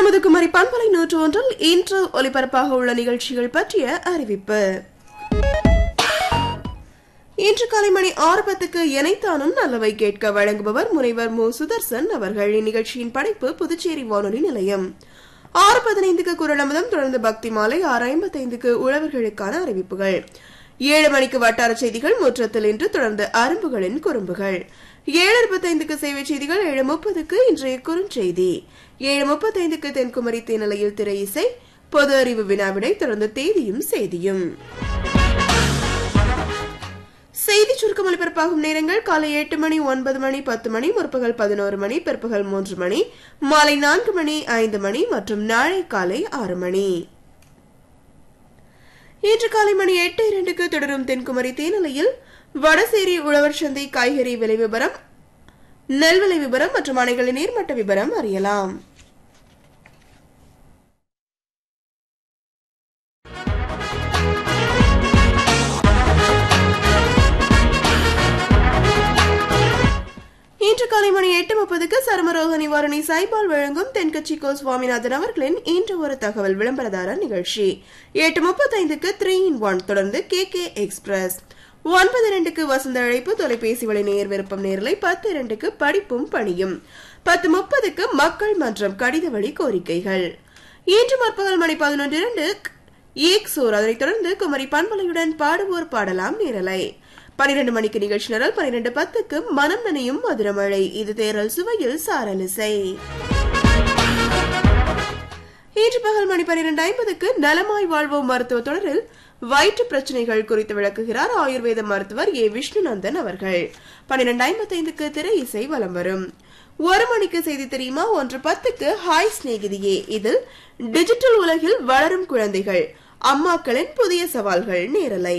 நமது குமரி பண்பலை 101 இன்று ஒலிபரப்பாக உள்ள நிகழ்ச்சிகள் பற்றிய அறிவிப்பு. இன்று காலை மணி 6:10 எனைத்தானும் நல்லவை கேட்க வழங்குபவர் முனைவர் மு. சுதர்சன் அவர்கள். இந்நிகழ்ச்சியின் படைப்பு புதுச்சேரி வானொலி நிலையம். 6:15 குரல் அமுதம், தொடர்ந்து பக்தி மாலை. 6:55 உழவர்களுக்கான அறிவிப்புகள். 7 மணிக்கு வட்டார செய்திகள் முற்றத்தில் இன்று, தொடர்ந்து அரும்புகளின் குறும்புகள். 7:25 சேவை செய்திகள். 7:30 இன்றைய குறுஞ்செய்தி. 7:35 தென்குமரி தேனிலையில் திரை இசை, பொது அறிவு வினாவிடை, தொடர்ந்து தேதியும் செய்தியும். செய்தி சுருக்கம் ஒலிபரப்பாகும் நேரங்கள்: காலை 8 மணி, 9 மணி, 10 மணி, முற்பகல் 11 மணி, பிற்பகல் 3 மணி, மாலை 4 மணி, 5 மணி மற்றும் நாளை காலை 6 மணி. இன்று காலை மணி 8:02 தொடரும் தென்குமரி தேனிலையில் வடசேரி உழவர் சந்தை காய்கறி விலை விபரம், நெல் விலை விபரம் மற்றும் அணைகளின் நீர்மட்ட விபரம் அறியலாம். இன்று காலை மணி 8:30 சருமரோக நிவாரணி சைபால் வழங்கும் தென்கட்சி கோ. சுவாமிநாதன் அவர்களின் இன்று ஒரு தகவல் விளம்பரதார நிகழ்ச்சி. 8:35 3 in 1, தொடர்ந்து KK எக்ஸ்பிரஸ். 9:02 வசந்த அழைப்பு, தொலைபேசி வழி நேர் விருப்பம் நேரலை. 10:02 படிப்பும் பணியும். 10:30 மக்கள் மன்றம் கடித வழி கோரிக்கைகள். இன்று மற்பகல் மணி 11:02 ஏக் சோர். அதனைத் தொடர்ந்து குமரி பண்பலையுடன் பாடுவோர் பாடலாம் நேரலை. 12 மணிக்கு நிகழ்ச்சி நிரல். 12:10 மனம் நனையும் மதுரமழை. இது தேரல் சுவையில் சாரலிசை. இன்று பகல் மணி 12:50 நலமாய் வாழ்வோம் மருத்துவ தொடரில் வயிற்று பிரச்சனைகள் குறித்து விளக்குகிறார் ஆயுர்வேத மருத்துவர் ஏ. விஷ்ணுநந்தன் அவர்கள். 12:55 திரை இசை வலம் வரும். 1 மணிக்கு செய்தி தெரியுமா. 1:10 ஹாய் சிநேகிதியே. இதில் டிஜிட்டல் உலகில் வளரும் குழந்தைகள், அம்மாக்களின் புதிய சவால்கள் நேரலை.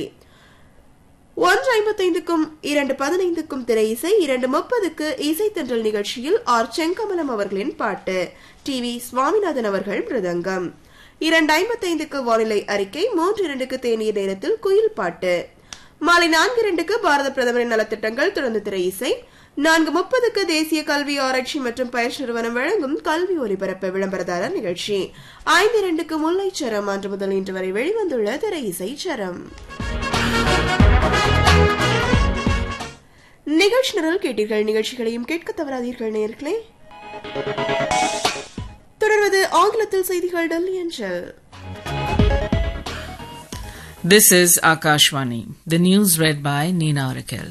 1:55 2:15 திரை இசை. 2:30 இசைத்தன்றல் நிகழ்ச்சியில் ஆர். செங்கமலம் அவர்களின் பாட்டு, TV சுவாமிநாதன் அவர்கள் மிருதங்கம். 2:55 வானிலை அறிக்கை. 3:02 தேநீர் நேரத்தில் குயில் பாட்டு. மாலை 4:02 பாரத பிரதமரின் நலத்திட்டங்கள், தொடர்ந்து திரை இசை. 4:30 தேசிய கல்வி ஆராய்ச்சி மற்றும் பயிற்சி நிறுவனம் வழங்கும் கல்வி ஒலிபரப்பு விளம்பரதார நிகழ்ச்சி. 5:02 முல்லைச்சரம். அன்று முதல் இன்று வரை வெளிவந்துள்ள திரை இசை சரம். நிகழ்ச்சி நிரல் கேட்டீர்கள். நிகழ்ச்சிகளையும் கேட்க தவறாதீர்கள் நேயர்களே. தொடர்வது ஆங்கிலத்தில் செய்திகள் டெல்லி அஞ்சல். This is Akashvani. The news read by Neena Arakel.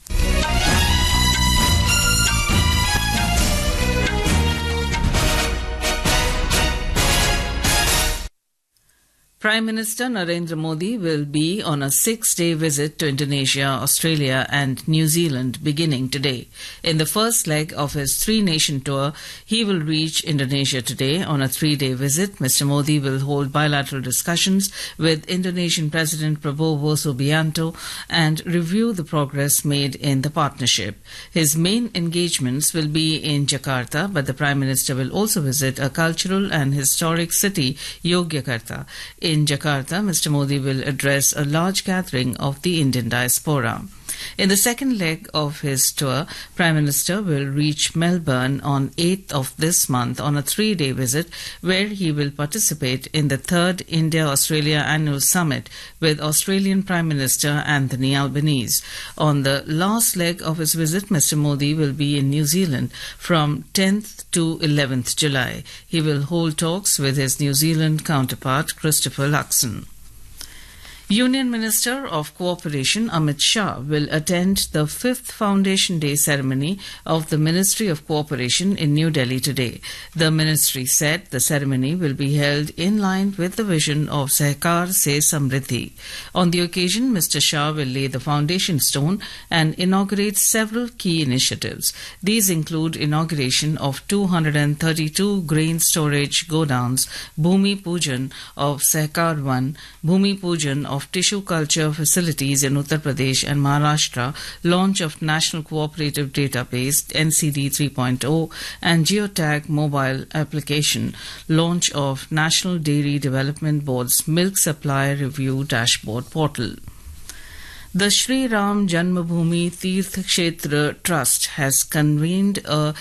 Prime Minister Narendra Modi will be on a 6-day visit to Indonesia, Australia and New Zealand beginning today. In the first leg of his 3-nation tour, he will reach Indonesia today. On a 3-day visit, Mr. Modi will hold bilateral discussions with Indonesian President Prabowo Subianto and review the progress made in the partnership. His main engagements will be in Jakarta, but the Prime Minister will also visit a cultural and historic city, Yogyakarta. In Jakarta, Mr. Modi will address a large gathering of the Indian diaspora. In the second leg of his tour, Prime Minister will reach Melbourne on 8th of this month on a 3-day visit, where he will participate in the 3rd India-Australia Annual Summit with Australian Prime Minister Anthony Albanese. On the last leg of his visit, Mr. Modi will be in New Zealand from 10th to 11th July. He will hold talks with his New Zealand counterpart, Christopher Luxon. Union Minister of Cooperation Amit Shah will attend the 5th Foundation Day ceremony of the Ministry of Cooperation in New Delhi today. The ministry said the ceremony will be held in line with the vision of Sehkar Se Samriddhi. On the occasion, Mr. Shah will lay the foundation stone and inaugurate several key initiatives. These include inauguration of 232 grain storage godowns, Bhumi Pujan of Sehkar 1, Bhumi Pujan of tissue culture facilities in Uttar Pradesh and Maharashtra, launch of National Cooperative Database NCD 3.0 and Geotag mobile application, launch of National Dairy Development Board's Milk Supply Review Dashboard portal. The Sri Ram Janmabhoomi Tirth Kshetra Trust has convened a